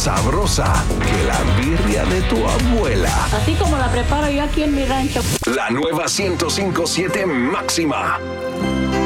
sabrosa que la birria de tu abuela. Así como la preparo yo aquí en mi rancho. La nueva 105.7 Máxima.